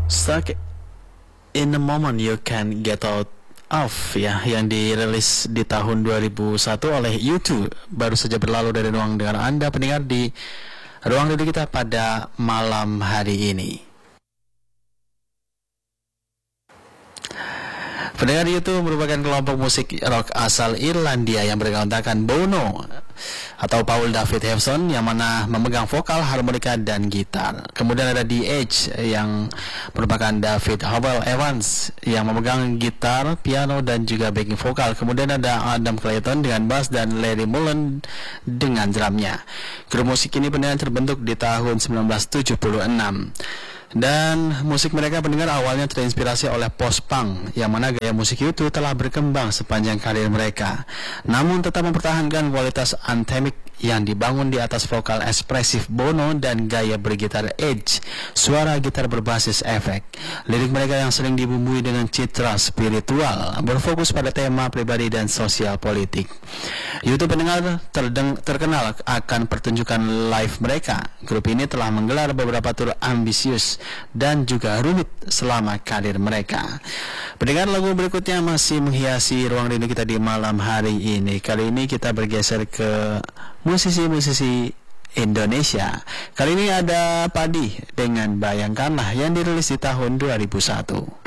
Stuck in the Moment You Can Get Out Of, ya, yang dirilis di tahun 2001 oleh U2, baru saja berlalu dari ruang dengar Anda pendengar di ruang radio kita pada malam hari ini. Pendengar, U2 merupakan kelompok musik rock asal Irlandia yang beranggotakan Bono atau Paul David Hewson yang mana memegang vokal, harmonika, dan gitar. Kemudian ada The Edge yang merupakan David Howell Evans yang memegang gitar, piano, dan juga backing vokal. Kemudian ada Adam Clayton dengan bass dan Larry Mullen dengan drumnya. Grup musik ini pendengar terbentuk di tahun 1976. Dan musik mereka pendengar awalnya terinspirasi oleh post-punk, yang mana gaya musik itu telah berkembang sepanjang karir mereka, namun tetap mempertahankan kualitas anthemic yang dibangun di atas vokal ekspresif Bono dan gaya bergitar Edge, suara gitar berbasis efek. Lirik mereka yang sering dibumbui dengan citra spiritual berfokus pada tema pribadi dan sosial politik. YouTube pendengar terkenal akan pertunjukan live mereka. Grup ini telah menggelar beberapa tur ambisius dan juga rumit selama karir mereka. Pendengar, lagu berikutnya masih menghiasi ruang rindu kita di malam hari ini. Kali ini kita bergeser ke musisi-musisi Indonesia. Kali ini ada Padi dengan Bayangkanlah yang dirilis di tahun 2001.